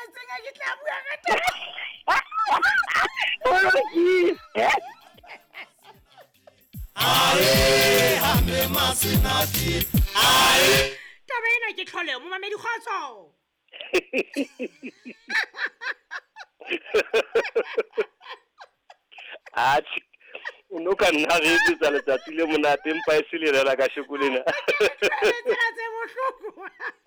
etseng ke tla bua ka taba hambe masinati ai taba ena ke tlhole mo mamedi kgotso Atjhe o no ka nna re etsetsa letsatsi le monate empa e se le rela ka shekolena tsena tse bohloko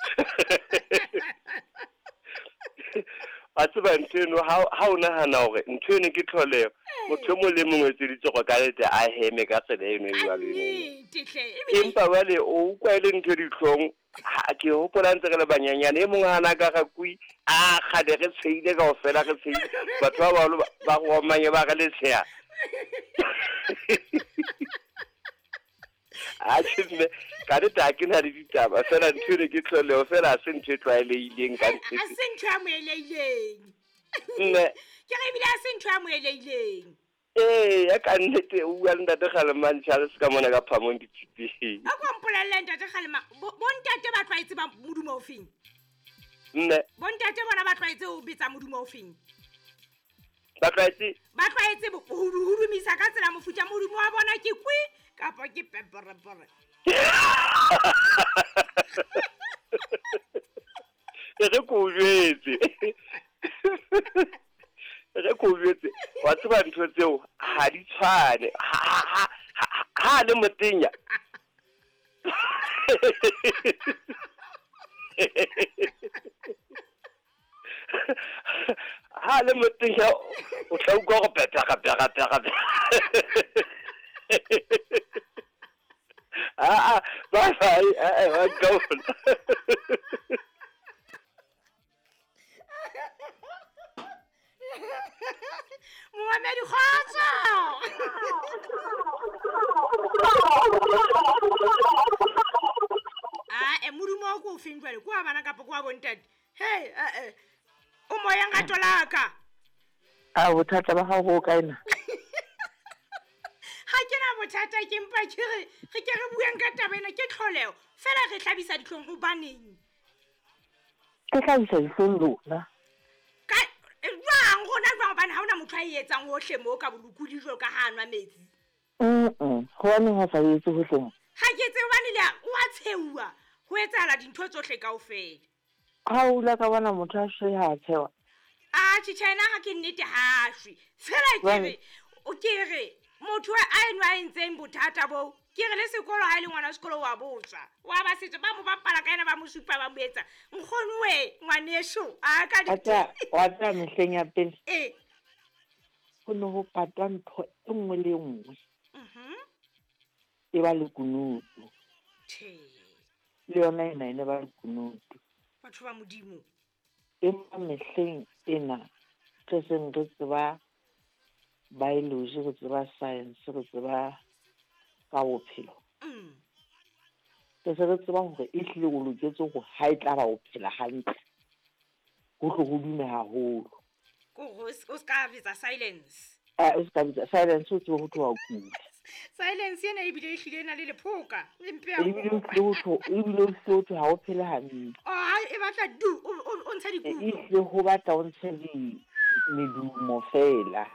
a tseba nteno ha o nahana hore ntho eno ke tlholeho motho mo le mongwe tseditse go ka lete a heme ka tsela eno e jwalo empa jwale o utlwa ile ntho ditlhong ha ke hopola ntse re le banyanyana e mongwe hana ka rakui a kgale re tshehile kaofela re tshehile batho ba baholo ba go manye ba re letsheha mme ka le ta ke na le ditaba fela ntho ene ke tlholeho fela a se ntho e tlwaelehileng ka ntse a se ntho ya moelehileng nne ke re ebile a se ntho ya moelehileng ya ka nnete o bua le ntate Kgalemane Charles ka mona ka phamong ditshipeng a ko mpolelle ntate Kgalemane bontate ba tlwaetse ba modumo ofeng nne bontate bona ba tlwaetse ho betsa modumo ofeng ba tlwaetse ho dumisa ka tsela mofuta modumo wa bona ke kwi kapa ke peperepere re ko jwetse wa tseba ntho tseo ha di tshwane ha le motenya ha le motenya o tla utlwa go peta bye go Mohammed Kgotso modumo ko ofeng jwale ko bana kapa kwa bontate hey o moya ngatolaka bothata ba gago ka ena ha ke na bothata ke mpa ke re bueng ka taba ena ke tlholeho fela re tlhabisa ditlhong go baneng ke tlhabisa ditlhong lona ka jwang gona jwang bana ha ona motho a etsang hohle mo ka bolukudi jlo ka ha anwa metsi go aneng ha sa etse hohle ha ke tse bane le wa tsheua ho etsahala dintho tsohle kaofela ha o la ka bona motho a shwe ha tshewa China ha ke nnete ha shwe fela ke re motho a enwa a entseng bothata bo ke re le sekolo ha ile ngwana sekolo wa botswa wa ba setse ba mo bapala ka ena ba mo supa ba mo etsa nkgono we ngwanesho a ka wa tla mehleng ya pele go no go patwa ntho e nngwe le nngwe e ba le kunutu le yona ene ba le kunutu batho ba modimo empa mehleng ena ke seng re tseba biology re tseba science re tseba ka bophelo ke se re tseba hore e hlile go loketse go ha e tla ba o phela hantle go tlo go dume haholo o ska bitsa silence o ska bitsa silence o tswe go tloa kula silence ena e bile e hlile na le lephoka ebile o hlotse ha o phele hantle e batla o ntsha dikuku e hlile go batla o ntshe medumo fela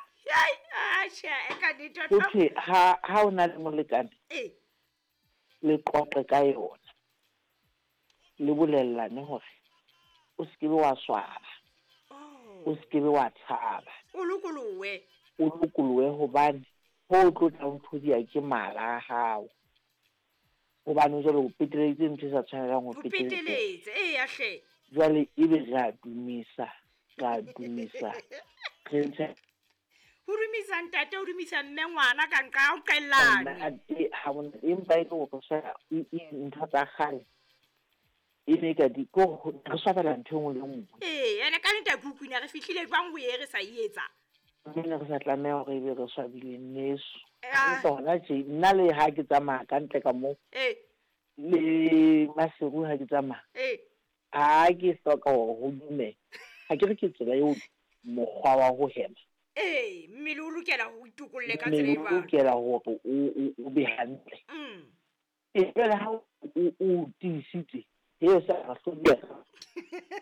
okay ha o na le molekane le qoqe ka yona le bolellane hore o se ke wa swaba o se ke wa tshaba o lokolowe hobane ho tlo tla nthodia ke mala a hao hobane jalo o peteletse ntho sa tshwanelang go peteletse ya hle jwale ebe ra dumisa re ntse ho dumisa ntate o dumisa mme ngwana ka nka o qellane ha bona empa e go sa ntho tsa gale e ne ka di go re swabela ntho ngwe le ngwe ene ka nta kukwina re fihlile jwang go ye re sa ietsa mme re sa tlameha gore ebe re swabile neso tsona tje nna le ha ke tsamaya ka ntle ka mo le maseru ha ke tsamaya ha ke hloka gore go dume ha ke re ke tsela eo mokgwa wa go hema mmele o lokela go itukolle ka tsela e ba o lokela gore o be hantle e fela ha o tiisitse he sa ga hloka